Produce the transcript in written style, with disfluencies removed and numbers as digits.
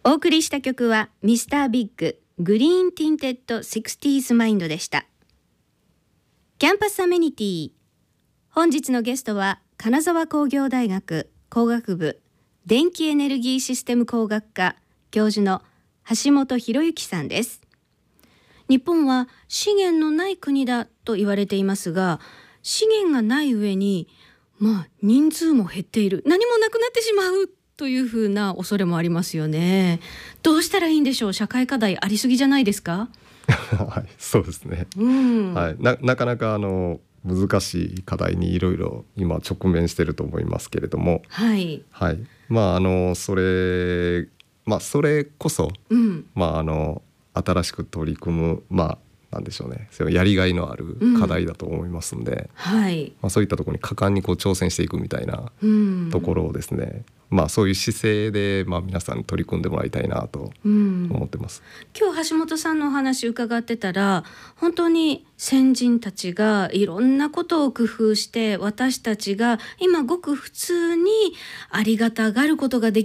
お送りした曲はミスタービッググリーンティンテッド 60s マインドでした。キャンパスアメニティ、本日のゲストは金沢工業大学工学部電気エネルギーシステム工学科教授の橋本博之さんです。日本は資源のない国だと言われていますが、資源がない上に人数も減っている、何もなくなってしまうというふうな恐れもありますよね。どうしたらいいんでしょう。社会課題ありすぎじゃないですか？ はい、そうですね、はい、なかなか難しい課題にいろいろ今直面していると思いますけれども、 はいはい、それこそ、新しく取り組むなんでしょうね、それやりがいのある課題だと思いますので、そういったところに果敢に挑戦していくみたいなところをですね、そういう姿勢で皆さんに取り組んでもらいたいなと思ってます。 今日橋本さんのお話伺ってたら、本当に先人たちがいろんなことを工夫して、私たちが今ごく普通にありがたがることがで